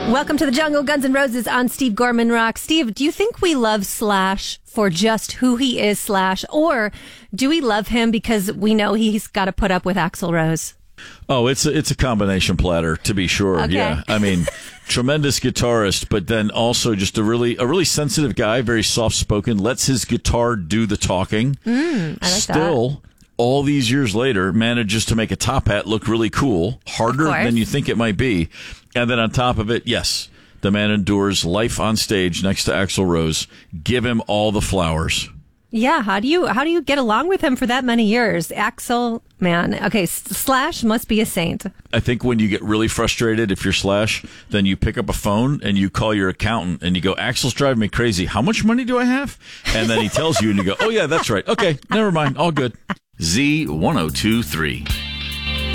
Welcome to the Jungle, Guns N' Roses on Steve Gorman Rock. Steve, do you think we love Slash for just who he is, Slash, or do we love him because we know he's got to put up with Axl Rose? Oh, it's a combination platter, to be sure. Okay. Yeah, I mean, tremendous guitarist, but then also just a really sensitive guy, very soft spoken. Lets his guitar do the talking. I like Still, all these years later, manages to make a top hat look really cool, harder than you think it might be. And then on top of it, yes, the man endures life on stage next to Axl Rose. Give him all the flowers. Yeah, how do you get along with him for that many years? Axl, man. Okay, Slash must be a saint. I think when you get really frustrated, if you're Slash, then you pick up a phone and you call your accountant and you go, Axl's driving me crazy. How much money do I have? And then he tells you and you go, oh yeah, that's right. Okay, never mind. All good. Z1023.